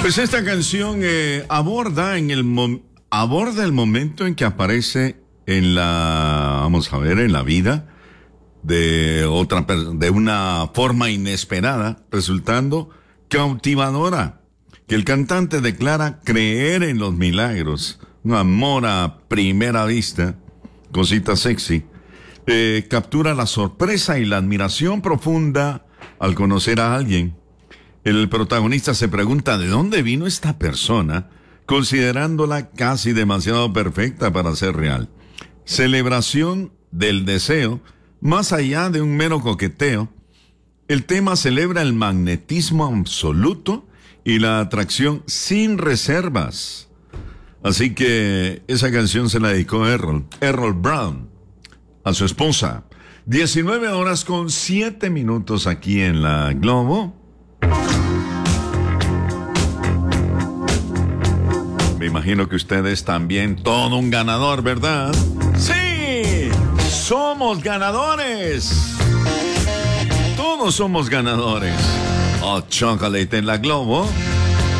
Pues esta canción aborda el momento en que aparece en la vida de una forma inesperada, resultando cautivadora, que el cantante declara creer en los milagros, un amor a primera vista, cosita sexy, captura la sorpresa y la admiración profunda al conocer a alguien. El protagonista se pregunta de dónde vino esta persona, considerándola casi demasiado perfecta para ser real. Celebración del deseo, más allá de un mero coqueteo. El tema celebra el magnetismo absoluto y la atracción sin reservas. Así que esa canción se la dedicó Errol Brown, a su esposa. 19:07 aquí en la Globo. Me imagino que ustedes también, todo un ganador, ¿verdad? ¡Sí! ¡Somos ganadores! Todos somos ganadores. Hot Chocolate en la Globo.